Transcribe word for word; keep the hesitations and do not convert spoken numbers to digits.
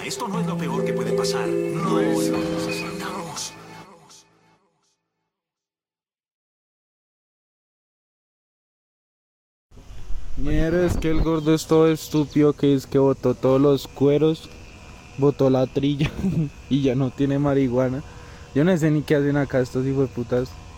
esto no es lo peor que puede pasar. No lo necesitamos. Mierda, es que el gordo es todo estúpido, que es que botó todos los cueros, botó la trilla y ya no tiene marihuana. Yo no sé ni qué hacen acá estos hijos de putas.